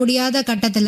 முடியாத கட்டத்துல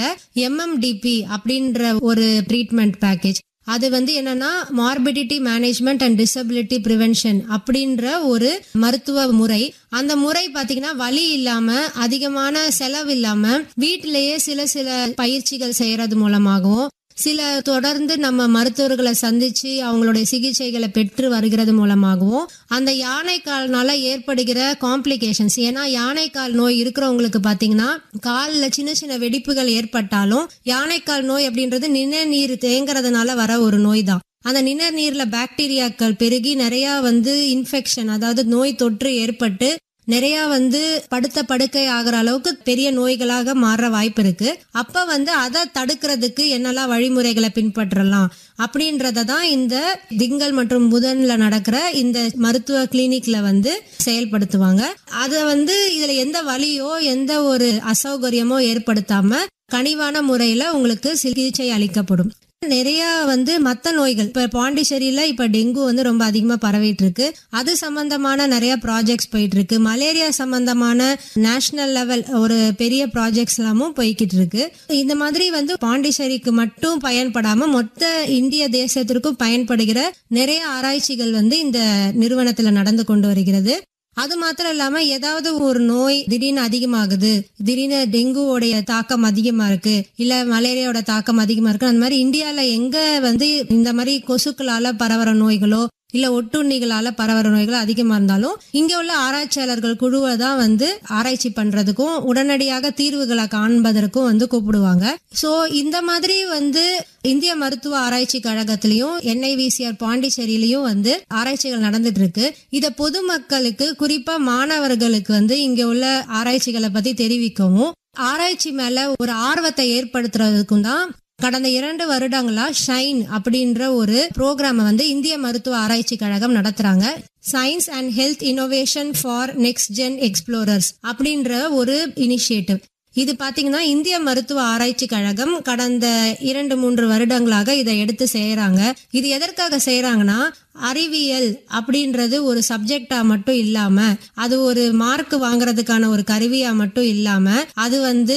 MMDP அப்படின்ற ஒரு ட்ரீட்மெண்ட் பேக்கேஜ், அது என்னன்னா morbidity management and disability prevention அப்படின்ற ஒரு மருத்துவ முறை. அந்த முறை பாத்தீங்கன்னா வலி இல்லாம அதிகமான செலவு இல்லாம வீட்டிலேயே சில பயிற்சிகள் செய்யறது மூலமாகவும் சில தொடர்ந்து நம்ம மருத்துவர்களை சந்திச்சு அவங்களுடைய சிகிச்சைகளை பெற்று வருகிறது மூலமாகவும் அந்த யானைக்கால்னால ஏற்படுகிற காம்ப்ளிகேஷன்ஸ், ஏன்னா யானைக்கால் நோய் இருக்கிறவங்களுக்கு பாத்தீங்கன்னா காலில் சின்ன சின்ன வெடிப்புகள் ஏற்பட்டாலும் யானைக்கால் நோய் அப்படின்றது நிணநீர் தேங்குறதுனால வர ஒரு நோய் தான். அந்த நிணநீர்ல பாக்டீரியாக்கள் பெருகி நிறைய இன்ஃபெக்ஷன், அதாவது நோய் தொற்று ஏற்பட்டு நிறைய படுத்த படுக்கை ஆகிற அளவுக்கு பெரிய நோய்களாக மாற வாய்ப்பு இருக்கு. அப்ப அதை தடுக்கிறதுக்கு என்னெல்லாம் வழிமுறைகளை பின்பற்றலாம் அப்படின்றத தான் இந்த திங்கள் மற்றும் புதன்ல நடக்கிற இந்த மருத்துவ கிளினிக்ல செயல்படுத்துவாங்க. அத இதுல எந்த வலியோ எந்த ஒரு அசௌகரியமோ ஏற்படுத்தாம கனிவான முறையில உங்களுக்கு சிகிச்சை அளிக்கப்படும். நிறைய மத்த நோய்கள், இப்ப பாண்டிச்சேரியில இப்ப டெங்கு ரொம்ப அதிகமா பரவிட்டு இருக்கு. அது சம்பந்தமான நிறைய ப்ராஜெக்ட்ஸ் போயிட்டு இருக்கு. மலேரியா சம்பந்தமான நேஷனல் லெவல் ஒரு பெரிய ப்ராஜெக்ட்ஸ் எல்லாமும் போய்கிட்டு இருக்கு. இந்த மாதிரி பாண்டிச்சேரிக்கு மட்டும் பயன்படாம மொத்த இந்திய தேசத்திற்கும் பயன்படுகிற நிறைய ஆராய்ச்சிகள் இந்த நிறுவனத்துல நடந்து கொண்டு வருகிறது. அது மாத்திரம் இல்லாம ஏதாவது ஒரு நோய் திடீர்னு அதிகமாகுது, திடீர்னு டெங்குவோடைய தாக்கம் அதிகமா இருக்கு, இல்ல மலேரியாவோட தாக்கம் அதிகமா இருக்கு, அந்த மாதிரி இந்தியால எங்க இந்த மாதிரி கொசுக்களால பரவற நோய்களோ இல்ல ஒட்டுண்ணிகளால பரவற நோய்கள் அதிகமா இருந்தாலும் இங்க உள்ள ஆராய்ச்சியாளர்கள் குழுவை தான் ஆராய்ச்சி பண்றதுக்கும் உடனடியாக தீர்வுகளை காண்பதற்கும் கூப்பிடுவாங்க. சோ இந்த மாதிரி இந்திய மருத்துவ ஆராய்ச்சி கழகத்திலயும் NIVCR பாண்டிச்சேரியிலயும் ஆராய்ச்சிகள் நடந்துட்டு இருக்கு. இத பொதுமக்களுக்கு குறிப்பா மாணவர்களுக்கு இங்க உள்ள ஆராய்ச்சிகளை பத்தி தெரிவிக்கவும் ஆராய்ச்சி மேல ஒரு ஆர்வத்தை ஏற்படுத்துறதுக்கும் தான் கடந்த 2 வருடங்களா ஷைன் அப்படின்ற ஒரு ப்ரோக்ராம இந்திய மருத்துவ ஆராய்ச்சி கழகம் நடத்துறாங்க. Science and health innovation for next gen explorers அப்படின்ற ஒரு இனிஷியேட்டிவ். இது பாத்தீங்கன்னா இந்திய மருத்துவ ஆராய்ச்சி கழகம் கடந்த 2-3 வருடங்களாக இதை எடுத்து செய்யறாங்க. இது எதற்காக செய்யறாங்கன்னா அறிவியல் அப்படின்றது ஒரு சப்ஜெக்டா மட்டும் இல்லாம, அது ஒரு மார்க் வாங்குறதுக்கான ஒரு கருவியா மட்டும் இல்லாம, அது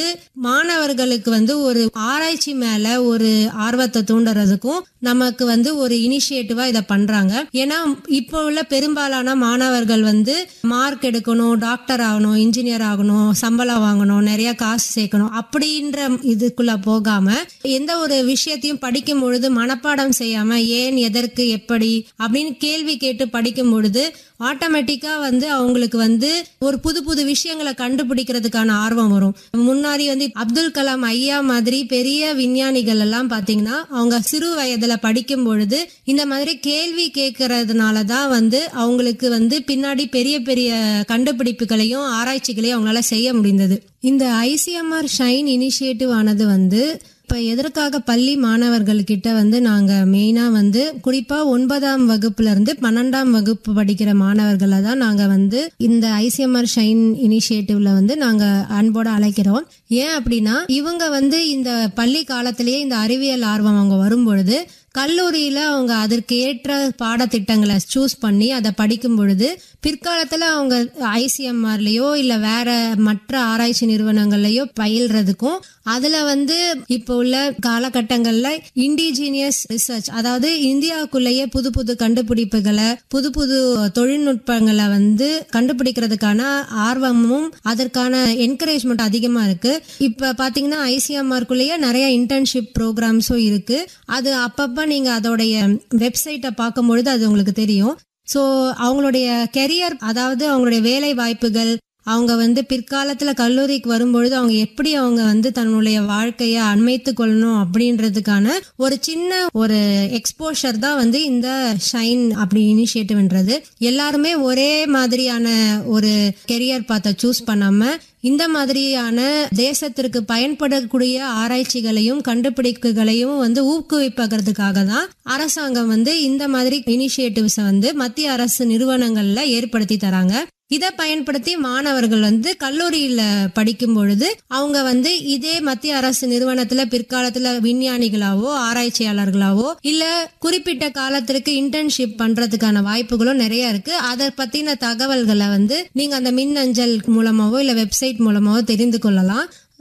மாணவர்களுக்கு ஒரு ஆராய்ச்சி மேல ஒரு ஆர்வத்தை தூண்டுறதுக்கும் நமக்கு ஒரு இனிஷியேட்டிவா இத பண்றாங்க. ஏன்னா இப்போ உள்ள பெரும்பாலான மாணவர்கள் மார்க் எடுக்கணும், டாக்டர் ஆகணும், இன்ஜினியர் ஆகணும், சம்பளம் வாங்கணும், நிறைய காசு சேர்க்கணும் அப்படின்ற இதுக்குள்ள போகாம எந்த ஒரு விஷயத்தையும் படிக்கும் பொழுது மனப்பாடம் செய்யாம ஏன் எதற்கு எப்படி அப்படின்னு கேள்வி கேட்டு படிக்கும் பொழுது ஆட்டோமேட்டிக்கா அவங்களுக்கு ஒரு புது புது விஷயங்களை கண்டுபிடிக்கிறதுக்கான ஆர்வம் வரும். முன்னாடி அப்துல் கலாம் ஐயா மாதிரி பெரிய விஞ்ஞானிகள் எல்லாம் பாத்தீங்கன்னா அவங்க சிறு வயதுல படிக்கும் பொழுது இந்த மாதிரி கேள்வி கேட்கறதுனாலதான் அவங்களுக்கு பின்னாடி பெரிய பெரிய கண்டுபிடிப்புகளையும் ஆராய்ச்சிகளையும் அவங்களால செய்ய முடிந்தது. இந்த ICMR ஷைன் இனிஷியேட்டிவ் ஆனது இப்ப எதற்காக பள்ளி மாணவர்கள் கிட்ட நாங்க மெயினா குறிப்பா 9ஆம் வகுப்புல இருந்து 12ஆம் வகுப்பு படிக்கிற மாணவர்களை தான் நாங்க இந்த ICMR ஷைன் இனிஷியேட்டிவ்ல நாங்க அன்போட அழைக்கிறோம். ஏன் அப்படின்னா இவங்க இந்த பள்ளி காலத்திலேயே இந்த அறிவியல் ஆர்வம் அவங்க வரும்பொழுது கல்லூரியில அவங்க அதற்கு ஏற்ற பாடத்திட்டங்களை சூஸ் பண்ணி அதை படிக்கும் பொழுது பிற்காலத்துல அவங்க ICMRலயோ இல்ல வேற மற்ற ஆராய்ச்சி நிறுவனங்கள்லயோ பயில்றதுக்கும் அதுல இப்ப உள்ள காலகட்டங்கள்ல இண்டிஜினியஸ் ரிசர்ச், அதாவது இந்தியாவுக்குள்ளேயே புது புது கண்டுபிடிப்புகளை புது புது தொழில்நுட்பங்களை கண்டுபிடிக்கிறதுக்கான ஆர்வமும் அதற்கான என்கரேஜ்மெண்ட் அதிகமா இருக்கு. இப்ப பாத்தீங்கன்னா ICMRக்குள்ளேயே நிறைய இன்டர்ன்ஷிப் ப்ரோக்ராம்ஸும் இருக்கு. அது அப்பப்ப நீங்க அதோடைய வெப்சைட்டை பார்க்கும்பொழுது அது உங்களுக்கு தெரியும். சோ அவங்களுடைய கெரியர், அதாவது அவங்களுடைய வேலை வாய்ப்புகள், அவங்க பிற்காலத்துல கல்லூரிக்கு வரும்பொழுது அவங்க எப்படி அவங்க தன்னுடைய வாழ்க்கைய அமைத்து கொள்ளணும் அப்படின்றதுக்கான ஒரு சின்ன ஒரு எக்ஸ்போஷர் தான் இந்த ஷைன் அப்படி இனிஷியேட்டிவ்ன்றது. எல்லாருமே ஒரே மாதிரியான ஒரு கெரியர் பார்த்த சூஸ் பண்ணாம இந்த மாதிரியான தேசத்திற்கு பயன்படக்கூடிய ஆராய்ச்சிகளையும் கண்டுபிடிப்புகளையும் ஊக்குவிப்பதற்காக தான் அரசாங்கம் இந்த மாதிரி இனிஷியேட்டிவ்ஸ் மத்திய அரசு நிறுவனங்கள்ல ஏற்படுத்தி தராங்க. இதை பயன்படுத்தி மாணவர்கள் கல்லூரியில படிக்கும் பொழுது அவங்க இதே மத்திய அரசு நிறுவனத்துல பிற்காலத்துல விஞ்ஞானிகளாவோ ஆராய்ச்சியாளர்களாவோ இல்ல குறிப்பிட்ட காலத்திற்கு இன்டர்ன்ஷிப் பண்றதுக்கான வாய்ப்புகளும் நிறைய இருக்கு. அதை பத்தின தகவல்களை நீங்க அந்த மின்னஞ்சல் மூலமாவோ இல்ல வெப்சைட் மூலமாவோ தெரிந்து கொள்ளலாம்.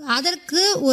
அதற்கு